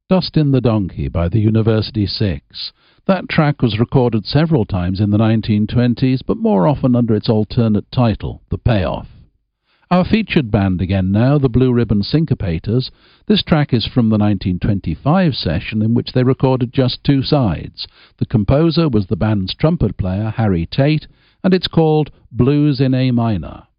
Dust in the Donkey by the University Six. That track was recorded several times in the 1920s, but more often under its alternate title, The Payoff. Our featured band again now, the Blue Ribbon Syncopators. This track is from the 1925 session in which they recorded just two sides. The composer was the band's trumpet player, Harry Tate, and it's called Blues in A Minor.